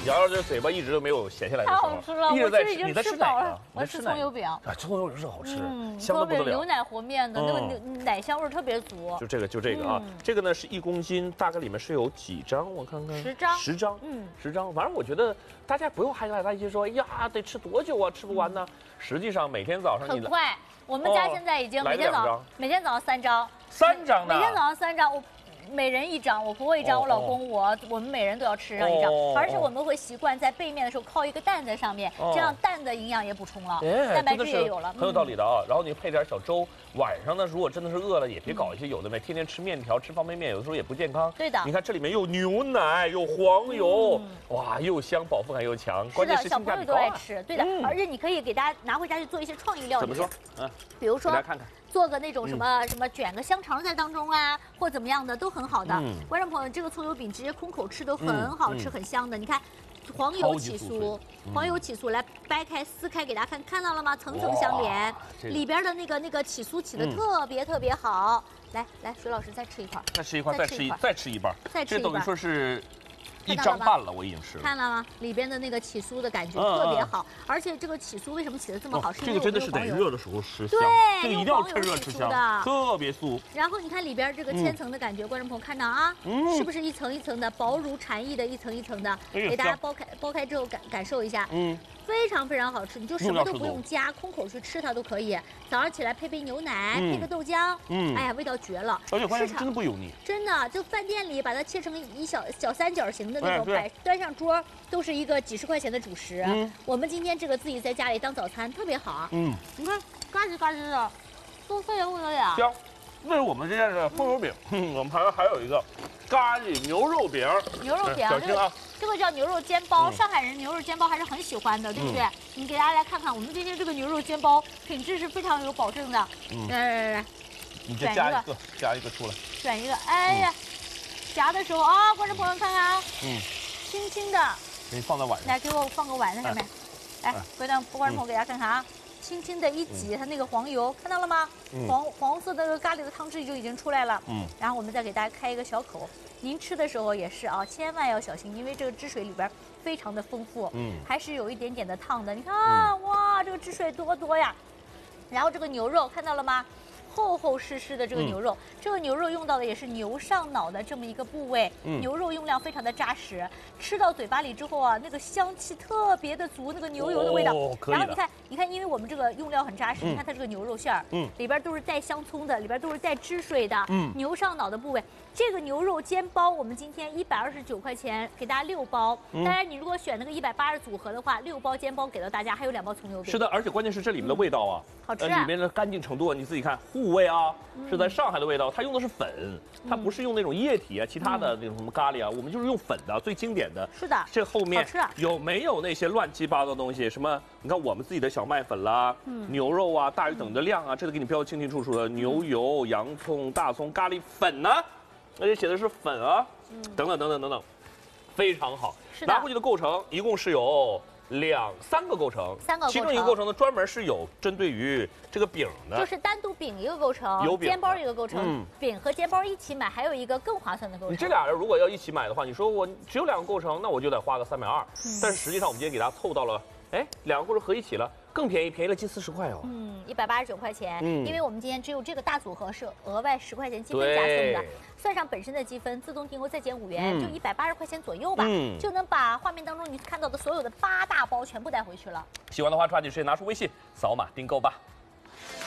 瑶瑶这嘴巴一直都没有闲下来的太时候， 好吃了， 一直在吃。 我已经你在吃饱了吃哪个？ 我吃葱油饼。 啊，葱油饼是好吃，香特的不得了。 别牛奶和面的那个奶香味特别足。 就这个啊，这个呢是1公斤，大概里面是有几张？我看看 ，10张。 10张，10张。反正我觉得大家不用害怕担心说，哎呀，得吃多久啊，吃不完呢。实际上每天早上很快，我们家现在已经每天早上3张 ，3张的， 每天早上3张，我每人1张，我婆婆1张，我老公我们每人都要吃上1张，而且我们会习惯在背面的时候靠一个蛋在上面，这样蛋的营养也补充了，蛋白质也有了， 很有道理的啊。然后你配点小粥，晚上呢如果真的是饿了，也别搞一些有的没，天天吃面条、吃方便面，有的时候也不健康。 对的， 你看这里面有牛奶，有黄油，哇，又香，饱腹感又强，关键是小朋友都爱吃，对的，而且你可以给大家拿回家去做一些创意料理。 怎么说？ 比如说， 大家看看。 做个那种什么卷个香肠在当中啊，或怎么样的都很好的。观众朋友，这个葱油饼直接空口吃都很好吃，很香的。你看，黄油起酥，来掰开撕开给大家看，看到了吗？层层相连，里边的那个起酥起的特别好。来，水老师再吃一块， 再吃一半，这等于说是1张半了，我已经吃了。 看到吗？里边的那个起酥的感觉特别好，而且这个起酥为什么起得这么好？ 这个真的是得热的时候吃香，这个一定要趁热吃香，特别酥。 然后你看里边这个千层的感觉，观众朋友看到啊，是不是一层一层的，薄如蝉翼的一层一层的？给大家剥开之后感受一下，非常好吃，你就什么都不用加，空口去吃它都可以。早上起来配杯牛奶，配个豆浆，哎呀，味道绝了。 而且关键是真的不油腻， 真的就饭店里把它切成一小三角形的那种，端上桌都是一个几10块钱的主食。我们今天这个自己在家里当早餐特别好啊。你看嘎吱嘎吱的，都非常不得了。 香，这是我们今天的葱油饼，我们还有一个咖喱牛肉饼。小心啊！ 这个叫牛肉煎包，上海人牛肉煎包还是很喜欢的，对不对？你给大家来看看，我们今天这个牛肉煎包品质是非常有保证的。来， 你就加一个出来， 选一个。哎呀，夹的时候啊，观众朋友看看啊，轻轻的， 给你放在碗上， 来给我放个碗在上面，来，观众朋友给大家看看啊。轻轻的一挤，它那个黄油看到了吗？黄色的那个咖喱的汤汁就已经出来了。然后我们再给大家开一个小口，您吃的时候也是啊，千万要小心，因为这个汁水里边非常的丰富，还是有一点点的烫的。你看啊，哇，这个汁水多呀。然后这个牛肉看到了吗？厚实的这个牛肉，这个牛肉用到的也是牛上脑的这么一个部位，牛肉用料非常的扎实，吃到嘴巴里之后啊，那个香气特别的足，那个牛油的味道。然后你看，因为我们这个用料很扎实，你看它这个牛肉馅儿，里边都是带香葱的，里边都是带汁水的，牛上脑的部位。这个牛肉煎包，我们今天129块钱给大家6包。当然，你如果选那个180组合的话，6包煎包给到大家，还有2包葱油饼。 是的，而且关键是这里面的味道啊， 好吃里面的干净程度，你自己看，护味啊，是在上海的味道，它用的是粉，它不是用那种液体啊，其他的那种什么咖喱啊，我们就是用粉的，最经典的。 是的， 这后面好吃啊， 有没有那些乱七八糟的东西？什么？你看我们自己的小麦粉啦，牛肉啊，大于等的量啊，这都给你标清清楚楚的，牛油、洋葱、大葱、咖喱粉呢。而且写的是粉啊，等等，非常好。拿回去的构成一共是有3个构成，其中一个构成呢专门是有针对于这个饼的， 就是单独饼一个构成，煎包一个构成，饼和煎包一起买，还有一个更划算的构成。 你这俩人如果要一起买的话，你说我只有2个构成，那我就得花个320，但是实际上我们今天给大家凑到了，哎，2个构成合一起了。更便宜了近40块哦。 189块钱。因为我们今天只有这个大组合是额外10块钱积分加送的，算上本身的积分，自动订购再减5元，就180块钱左右吧，就能把画面当中你看到的所有的8大包全部带回去了。 喜欢的话抓紧时间拿出微信扫码订购吧。